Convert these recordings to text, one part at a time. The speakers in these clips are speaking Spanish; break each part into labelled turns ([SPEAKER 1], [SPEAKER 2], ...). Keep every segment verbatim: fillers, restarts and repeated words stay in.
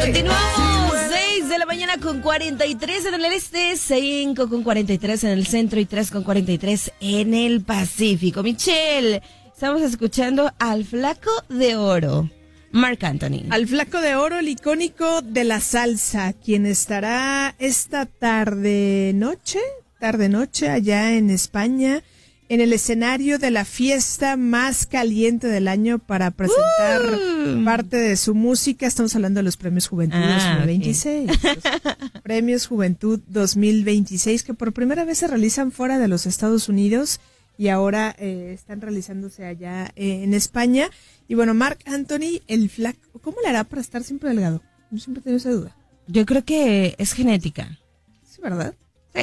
[SPEAKER 1] Continuamos, seis de la mañana con cuarenta y tres en el este, cinco con cuarenta y tres en el centro y tres con cuarenta y tres en el Pacífico. Michelle, estamos escuchando al Flaco de Oro, Marc Anthony.
[SPEAKER 2] Al Flaco de Oro, el icónico de la salsa, quien estará esta tarde noche, tarde noche allá en España, en el escenario de la fiesta más caliente del año para presentar uh. parte de su música. Estamos hablando de los Premios Juventud ah, dos mil veintiséis. Okay. Los Premios Juventud dos mil veintiséis, que por primera vez se realizan fuera de los Estados Unidos y ahora eh, están realizándose allá eh, en España. Y bueno, Marc Anthony, el flaco, ¿cómo le hará para estar siempre delgado? Yo siempre tengo esa duda.
[SPEAKER 1] Yo creo que es genética.
[SPEAKER 2] ¿Sí, verdad?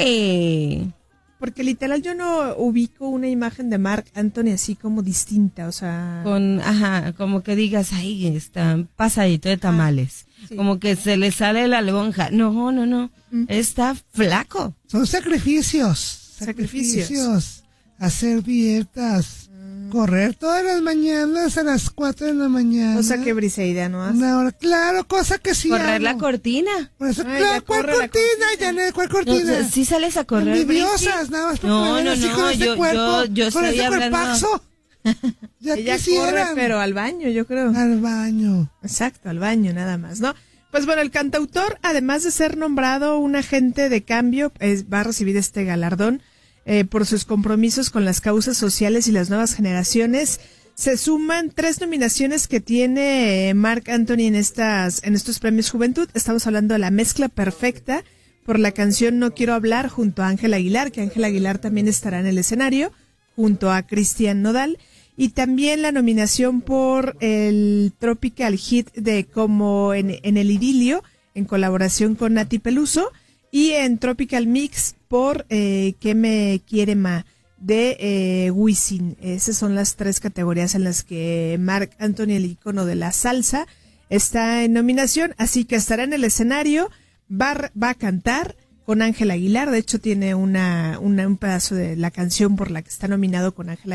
[SPEAKER 1] Sí.
[SPEAKER 2] Porque literal yo no ubico una imagen de Marc Anthony así como distinta, o sea...
[SPEAKER 1] Con, ajá, como que digas, ahí está, pasadito de tamales. Ah, sí. Como que se le sale la lonja. No, no, no, mm. está flaco.
[SPEAKER 3] Son sacrificios.
[SPEAKER 2] Sacrificios.
[SPEAKER 3] Sacrificios. Hacer dietas. Mm. Correr todas las mañanas a las cuatro de la mañana.
[SPEAKER 2] Cosa que Briseida no hace.
[SPEAKER 3] Una hora, claro, cosa que sí
[SPEAKER 1] Correr
[SPEAKER 3] hago.
[SPEAKER 1] la cortina.
[SPEAKER 3] Por eso, Ay, claro, ¿cuál cortina, cortina, Janet? ¿Cuál cortina?
[SPEAKER 1] No, sí sales a correr.
[SPEAKER 3] Envidiosas, nada más.
[SPEAKER 1] No, no, no,
[SPEAKER 3] con
[SPEAKER 1] yo,
[SPEAKER 3] cuerpo,
[SPEAKER 1] yo, yo
[SPEAKER 3] con
[SPEAKER 1] estoy
[SPEAKER 3] ese
[SPEAKER 1] hablando.
[SPEAKER 3] Cuerpazo. Ya
[SPEAKER 2] Ella
[SPEAKER 3] quisieran.
[SPEAKER 2] corre, pero al baño, yo creo.
[SPEAKER 3] Al baño.
[SPEAKER 2] Exacto, al baño, nada más, ¿no? Pues bueno, el cantautor, además de ser nombrado un agente de cambio, es, va a recibir este galardón eh, por sus compromisos con las causas sociales y las nuevas generaciones. Se suman tres nominaciones que tiene eh, Marc Anthony en estas, en estos premios Juventud. Estamos hablando de la mezcla perfecta por la canción No Quiero Hablar junto a Ángel Aguilar, que Ángel Aguilar también estará en el escenario, junto a Cristian Nodal. Y también la nominación por el Tropical Hit de Como en, en el Idilio, en colaboración con Nati Peluso. Y en Tropical Mix por eh, ¿Qué me quiere ma? De eh, Wisin. Esas son las tres categorías en las que Marc Anthony, el icono de la salsa, está en nominación. Así que estará en el escenario, va, va a cantar con Ángel Aguilar. De hecho, tiene una, una un pedazo de la canción por la que está nominado con Ángel Aguilar.